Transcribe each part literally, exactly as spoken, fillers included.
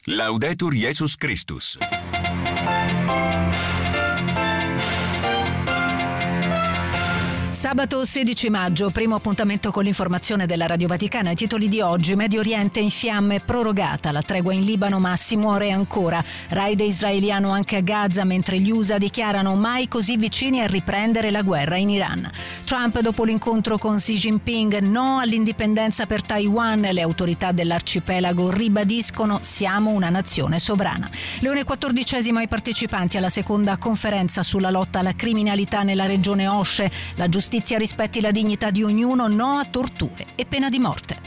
Laudetur Jesus Christus. Sabato sedici maggio, primo appuntamento con l'informazione della Radio Vaticana. I titoli di oggi: Medio Oriente in fiamme, prorogata la tregua in Libano ma si muore ancora. Raid israeliano anche a Gaza, mentre gli U S A dichiarano mai così vicini a riprendere la guerra in Iran. Trump dopo l'incontro con Xi Jinping, no all'indipendenza per Taiwan. Le autorità dell'arcipelago ribadiscono siamo una nazione sovrana. Leone quattordicesimo ai partecipanti alla seconda conferenza sulla lotta alla criminalità nella regione Osce. La giustizia rispetti la dignità di ognuno, no a torture e pena di morte.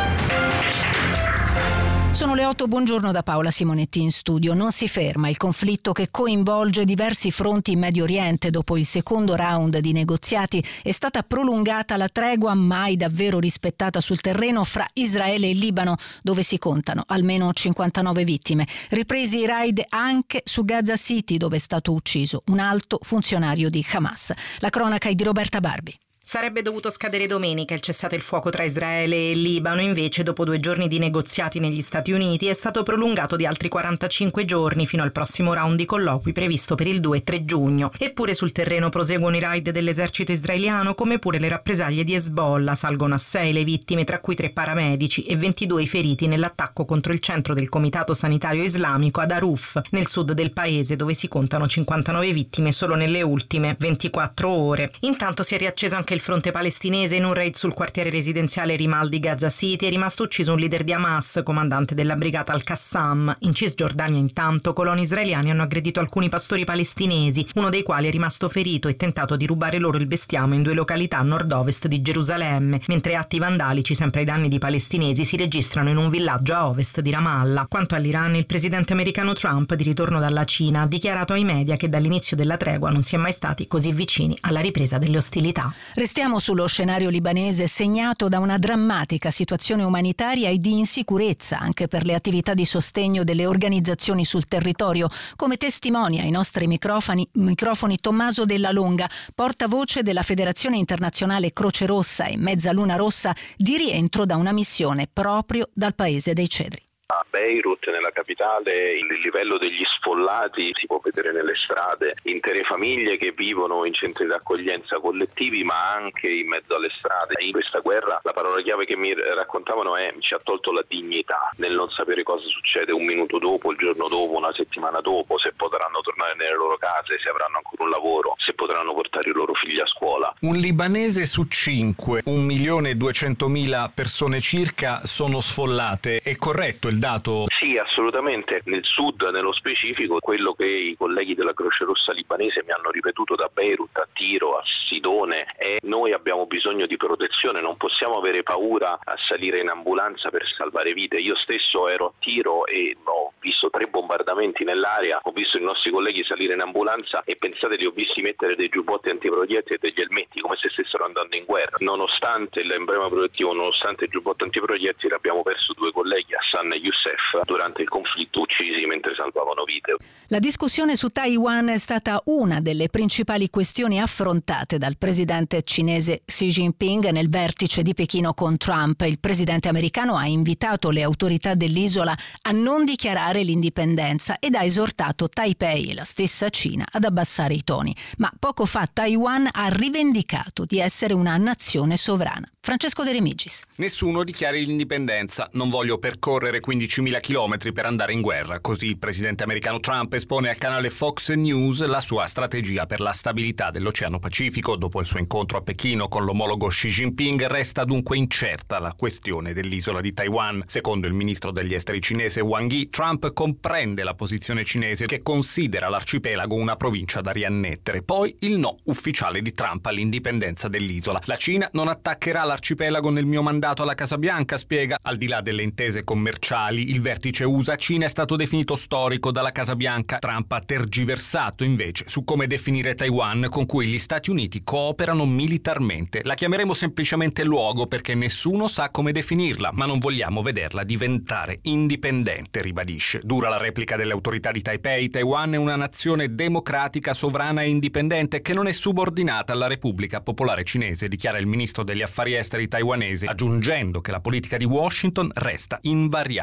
Sono le otto, buongiorno da Paola Simonetti in studio. Non si ferma il conflitto che coinvolge diversi fronti in Medio Oriente. Dopo il secondo round di negoziati è stata prolungata la tregua mai davvero rispettata sul terreno fra Israele e Libano, dove si contano almeno cinquantanove vittime. Ripresi i raid anche su Gaza City, dove è stato ucciso un alto funzionario di Hamas. La cronaca è di Roberta Barbi. Sarebbe dovuto scadere domenica il cessate il fuoco tra Israele e Libano, invece dopo due giorni di negoziati negli Stati Uniti è stato prolungato di altri quarantacinque giorni fino al prossimo round di colloqui previsto per il due e tre giugno. Eppure sul terreno proseguono i raid dell'esercito israeliano, come pure le rappresaglie di Hezbollah. Salgono a sei le vittime, tra cui tre paramedici, e ventidue i feriti nell'attacco contro il centro del Comitato Sanitario Islamico ad Aruf, nel sud del paese, dove si contano cinquantanove vittime solo nelle ultime ventiquattro ore. Intanto si è riacceso anche il fronte palestinese. In un raid sul quartiere residenziale Rimal di Gaza City è rimasto ucciso un leader di Hamas, comandante della brigata Al-Qassam. In Cisgiordania intanto coloni israeliani hanno aggredito alcuni pastori palestinesi, uno dei quali è rimasto ferito e tentato di rubare loro il bestiame in due località a nord-ovest di Gerusalemme, mentre atti vandalici sempre ai danni di palestinesi si registrano in un villaggio a ovest di Ramallah. Quanto all'Iran, il presidente americano Trump, di ritorno dalla Cina, ha dichiarato ai media che dall'inizio della tregua non si è mai stati così vicini alla ripresa delle ostilità. Restiamo sullo scenario libanese, segnato da una drammatica situazione umanitaria e di insicurezza anche per le attività di sostegno delle organizzazioni sul territorio, come testimonia ai nostri microfoni, microfoni Tommaso Della Longa, portavoce della Federazione Internazionale Croce Rossa e Mezzaluna Rossa, di rientro da una missione proprio dal Paese dei Cedri. A Beirut, nella capitale, il livello degli sfollati si può vedere nelle strade, intere famiglie che vivono in centri d'accoglienza collettivi ma anche in mezzo alle strade. In questa guerra la parola chiave che mi raccontavano è ci ha tolto la dignità nel non sapere cosa succede un minuto dopo, il giorno dopo, una settimana dopo, se potranno tornare nelle loro case, se avranno ancora un lavoro, se potranno portare i loro figli a scuola. Un libanese su cinque, un milione e duecentomila persone circa sono sfollate. È corretto il dato? Sì, assolutamente. Nel sud, nello specifico, quello che i colleghi della Croce Rossa libanese mi hanno ripetuto da Beirut a Tiro, a Sidone, è noi abbiamo bisogno di protezione, non possiamo avere paura a salire in ambulanza per salvare vite. Io stesso ero a Tiro e ho visto tre bombardamenti nell'area, ho visto i nostri colleghi salire in ambulanza e pensate li ho visti mettere dei giubbotti antiproiettili e degli elmetti come se stessero andando in guerra. Nonostante l'emblema protettivo, nonostante il giubbotto antiproiettili, abbiamo perso due colleghi, Hassan e Youssef, durante il conflitto, uccisi mentre salvavano vite. La discussione su Taiwan è stata una delle principali questioni affrontate dal presidente cinese Xi Jinping nel vertice di Pechino con Trump. Il presidente americano ha invitato le autorità dell'isola a non dichiarare l'indipendenza ed ha esortato Taipei e la stessa Cina ad abbassare i toni. Ma poco fa Taiwan ha rivendicato di essere una nazione sovrana. Francesco De Remigis. Nessuno dichiari l'indipendenza. Non voglio percorrere quindicimila chilometri per andare in guerra. Così il presidente americano Trump espone al canale Fox News la sua strategia per la stabilità dell'Oceano Pacifico. Dopo il suo incontro a Pechino con l'omologo Xi Jinping, resta dunque incerta la questione dell'isola di Taiwan. Secondo il ministro degli esteri cinese Wang Yi, Trump comprende la posizione cinese che considera l'arcipelago una provincia da riannettere. Poi il no ufficiale di Trump all'indipendenza dell'isola. La Cina non attaccherà l'arcipelago nel mio mandato alla Casa Bianca, spiega. Al di là delle intese commerciali, il vertice U S A-Cina è stato definito storico dalla Casa Bianca. Trump ha tergiversato invece su come definire Taiwan, con cui gli Stati Uniti cooperano militarmente. La chiameremo semplicemente luogo perché nessuno sa come definirla, ma non vogliamo vederla diventare indipendente, ribadisce. Dura la replica delle autorità di Taipei. Taiwan è una nazione democratica, sovrana e indipendente che non è subordinata alla Repubblica Popolare Cinese, dichiara il ministro degli affari esteri taiwanese, aggiungendo che la politica di Washington resta invariata.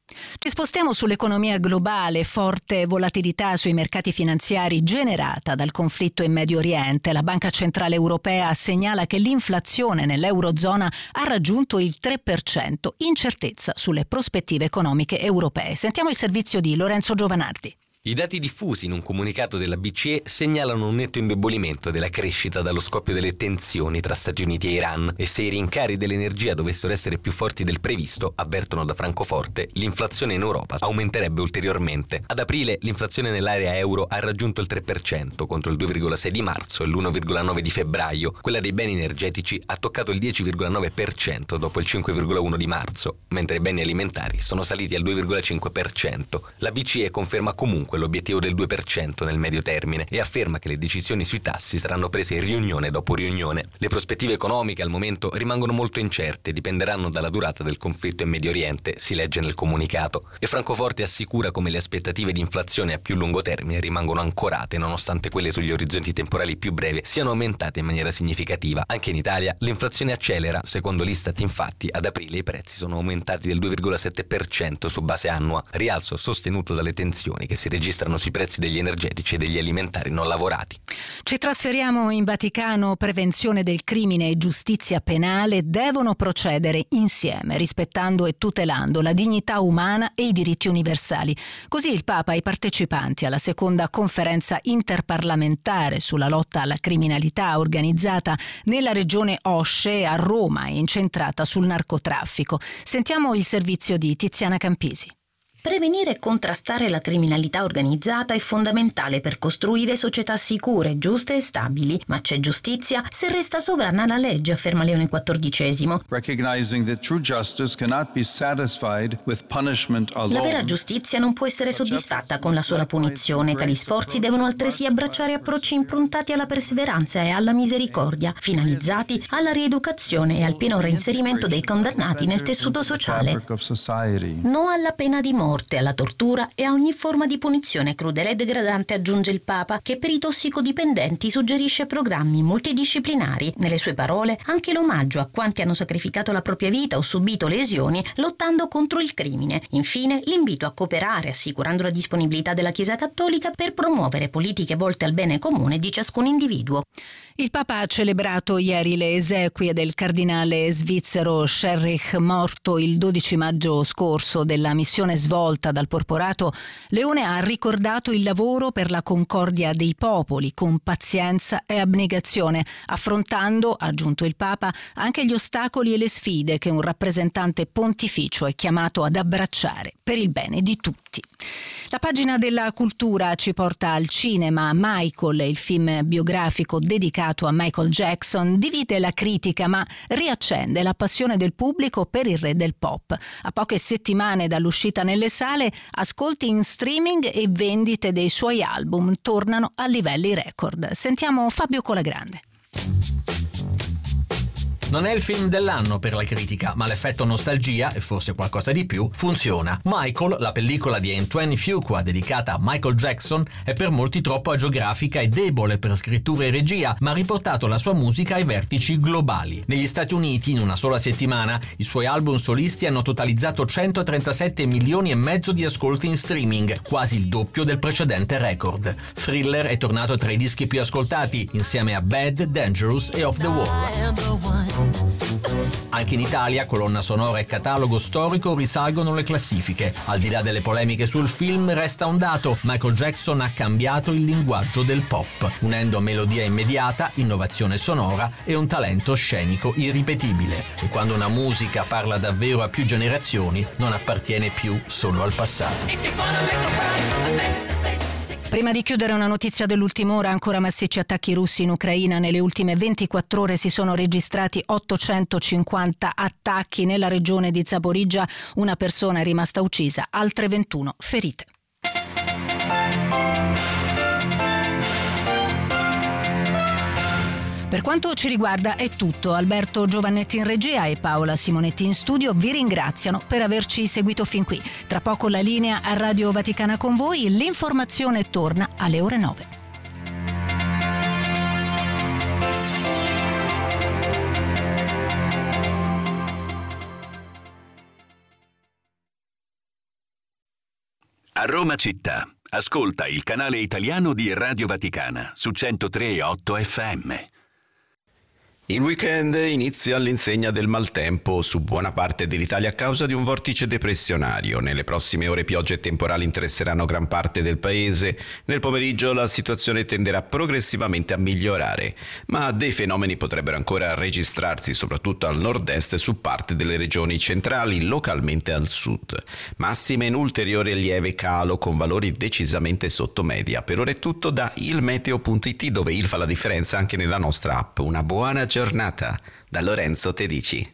Ci spostiamo sull'economia globale, forte volatilità sui mercati finanziari generata dal conflitto in Medio Oriente. La Banca Centrale Europea segnala che l'inflazione nell'Eurozona ha raggiunto il tre per cento, incertezza sulle prospettive economiche europee. Sentiamo il servizio di Lorenzo Giovanardi. I dati diffusi in un comunicato della B C E segnalano un netto indebolimento della crescita dallo scoppio delle tensioni tra Stati Uniti e Iran e se i rincari dell'energia dovessero essere più forti del previsto, avvertono da Francoforte, l'inflazione in Europa aumenterebbe ulteriormente. Ad aprile l'inflazione nell'area euro ha raggiunto il tre per cento contro il due virgola sei di marzo e l'uno virgola nove di febbraio. Quella dei beni energetici ha toccato il dieci virgola nove per cento dopo il cinque virgola uno di marzo, mentre i beni alimentari sono saliti al due virgola cinque per cento. La B C E conferma comunque l'obiettivo del due per cento nel medio termine e afferma che le decisioni sui tassi saranno prese riunione dopo riunione. Le prospettive economiche al momento rimangono molto incerte e dipenderanno dalla durata del conflitto in Medio Oriente, si legge nel comunicato. E Francoforte assicura come le aspettative di inflazione a più lungo termine rimangono ancorate nonostante quelle sugli orizzonti temporali più brevi siano aumentate in maniera significativa. Anche in Italia l'inflazione accelera, secondo l'Istat infatti ad aprile i prezzi sono aumentati del due virgola sette per cento su base annua, rialzo sostenuto dalle tensioni che si registrano registrano sui prezzi degli energetici e degli alimentari non lavorati. Ci trasferiamo in Vaticano. Prevenzione del crimine e giustizia penale devono procedere insieme, rispettando e tutelando la dignità umana e i diritti universali. Così il Papa e i partecipanti alla seconda conferenza interparlamentare sulla lotta alla criminalità organizzata nella regione Osce a Roma, incentrata sul narcotraffico. Sentiamo il servizio di Tiziana Campisi. Prevenire e contrastare la criminalità organizzata è fondamentale per costruire società sicure, giuste e stabili, ma c'è giustizia se resta sovrana la legge, afferma Leone quattordicesimo. La vera giustizia non può essere soddisfatta con la sola punizione. Tali sforzi devono altresì abbracciare approcci improntati alla perseveranza e alla misericordia, finalizzati alla rieducazione e al pieno reinserimento dei condannati nel tessuto sociale. No alla pena di morte, alla tortura e a ogni forma di punizione crudele e degradante, aggiunge il Papa, che per i tossicodipendenti suggerisce programmi multidisciplinari. Nelle sue parole anche l'omaggio a quanti hanno sacrificato la propria vita o subito lesioni lottando contro il crimine. Infine l'invito a cooperare, assicurando la disponibilità della Chiesa Cattolica per promuovere politiche volte al bene comune di ciascun individuo. Il Papa ha celebrato ieri le esequie del cardinale svizzero Scherich, morto il dodici maggio scorso. Della missione svolta dal Porporato, Leone ha ricordato il lavoro per la concordia dei popoli con pazienza e abnegazione, affrontando, ha aggiunto il Papa, anche gli ostacoli e le sfide che un rappresentante pontificio è chiamato ad abbracciare per il bene di tutti. La pagina della cultura ci porta al cinema. Michael, il film biografico dedicato a Michael Jackson, divide la critica ma riaccende la passione del pubblico per il re del pop. A poche settimane dall'uscita nelle sale, ascolti in streaming e vendite dei suoi album tornano a livelli record. Sentiamo Fabio Colagrande. Non è il film dell'anno per la critica, ma l'effetto nostalgia, e forse qualcosa di più, funziona. Michael, la pellicola di Antoine Fuqua dedicata a Michael Jackson, è per molti troppo agiografica e debole per scrittura e regia, ma ha riportato la sua musica ai vertici globali. Negli Stati Uniti, in una sola settimana, i suoi album solisti hanno totalizzato centotrentasette milioni e mezzo di ascolti in streaming, quasi il doppio del precedente record. Thriller è tornato tra i dischi più ascoltati, insieme a Bad, Dangerous e Off the Wall. Anche in Italia colonna sonora e catalogo storico risalgono le classifiche. Al di là delle polemiche sul film, resta un dato: Michael Jackson ha cambiato il linguaggio del pop, unendo melodia immediata, innovazione sonora e un talento scenico irripetibile. E quando una musica parla davvero a più generazioni, non appartiene più solo al passato. Prima di chiudere, una notizia dell'ultima ora: ancora massicci attacchi russi in Ucraina. Nelle ultime ventiquattro ore si sono registrati ottocentocinquanta attacchi nella regione di Zaporizhzhia. Una persona è rimasta uccisa, altre ventuno ferite. Per quanto ci riguarda è tutto. Alberto Giovannetti in regia e Paola Simonetti in studio vi ringraziano per averci seguito fin qui. Tra poco la linea a Radio Vaticana con voi. L'informazione torna alle ore nove. A Roma città, ascolta il canale italiano di Radio Vaticana su centotre virgola otto F M. Il weekend inizia all'insegna del maltempo su buona parte dell'Italia a causa di un vortice depressionario. Nelle prossime ore piogge e temporali interesseranno gran parte del paese. Nel pomeriggio la situazione tenderà progressivamente a migliorare, ma dei fenomeni potrebbero ancora registrarsi soprattutto al nord-est su parte delle regioni centrali, localmente al sud. Massime in ulteriore lieve calo con valori decisamente sotto media. Per ora è tutto da ilmeteo punto it, dove il fa la differenza anche nella nostra app. Una buona giornata da Lorenzo Tedici.